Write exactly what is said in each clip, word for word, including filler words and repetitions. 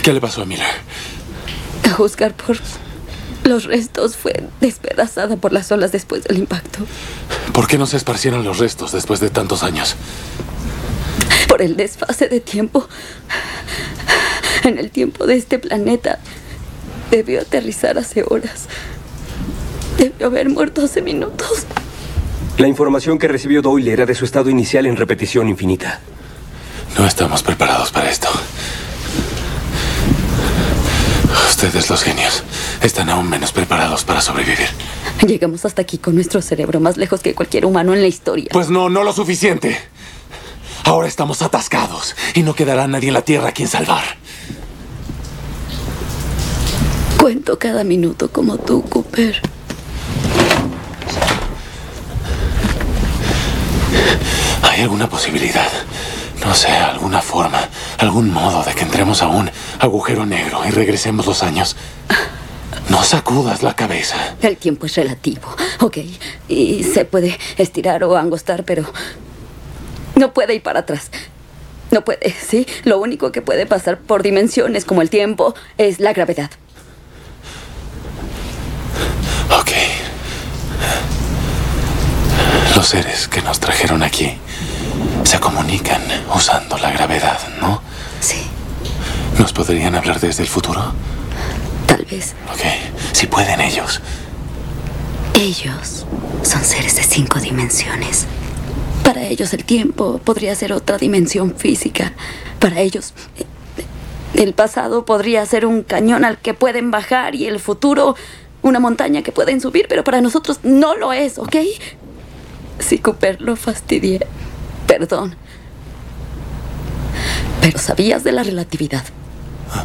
¿Qué le pasó a Miller? A juzgar por los restos, fue despedazada por las olas después del impacto. ¿Por qué no se esparcieron los restos después de tantos años? Por el desfase de tiempo. En el tiempo de este planeta, debió aterrizar hace horas. Debió haber muerto hace minutos. La información que recibió Doyle era de su estado inicial en repetición infinita. No estamos preparados para esto. Ustedes, los genios, están aún menos preparados para sobrevivir. Llegamos hasta aquí con nuestro cerebro más lejos que cualquier humano en la historia. Pues no, no lo suficiente. Ahora estamos atascados y no quedará nadie en la Tierra a quien salvar. Cuento cada minuto como tú, Cooper. ¿Hay alguna posibilidad? No sé, alguna forma, algún modo de que entremos a un agujero negro y regresemos los años. No sacudas la cabeza. El tiempo es relativo, ok. Y se puede estirar o angostar, pero no puede ir para atrás. No puede, ¿sí? Lo único que puede pasar por dimensiones como el tiempo es la gravedad. Ok. Los seres que nos trajeron aquí se comunican usando la gravedad, ¿no? Sí. ¿Nos podrían hablar desde el futuro? Tal vez. Ok. Si pueden ellos. Ellos son seres de cinco dimensiones. Para ellos el tiempo podría ser otra dimensión física. Para ellos el pasado podría ser un cañón al que pueden bajar y el futuro una montaña que pueden subir, pero para nosotros no lo es, ¿ok? Si Cooper, lo fastidié. Perdón. Pero sabías de la relatividad. ¿Ah?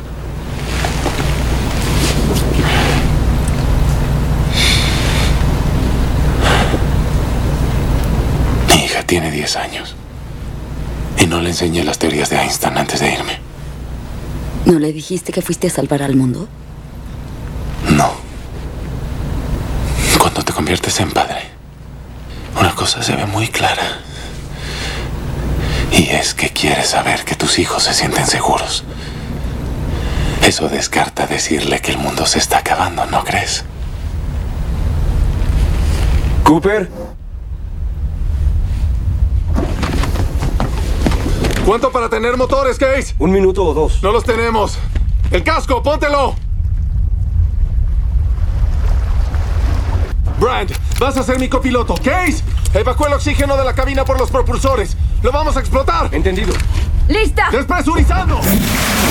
Mi hija tiene diez años. Y no le enseñé las teorías de Einstein antes de irme. ¿No le dijiste que fuiste a salvar al mundo? No. Cuando te conviertes en padre, una cosa se ve muy clara. Y es que quieres saber que tus hijos se sienten seguros. Eso descarta decirle que el mundo se está acabando, ¿no crees? ¿Cooper? ¿Cuánto para tener motores, Case? Un minuto o dos. No los tenemos. ¡El casco, póntelo! Brand, vas a ser mi copiloto. Case, evacúa el oxígeno de la cabina por los propulsores. ¡Lo vamos a explotar! Entendido. ¡Lista! ¡Despresurizando!